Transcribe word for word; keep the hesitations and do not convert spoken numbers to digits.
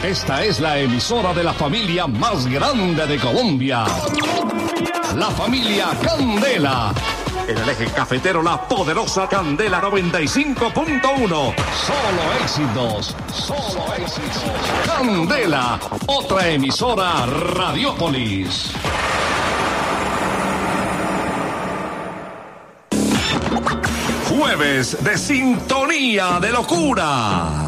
Esta es la emisora de la familia más grande de Colombia. La familia Candela. En el eje cafetero, la poderosa Candela noventa y cinco punto uno. Solo éxitos, solo éxitos. Candela, otra emisora Radiópolis. Jueves de sintonía de locura.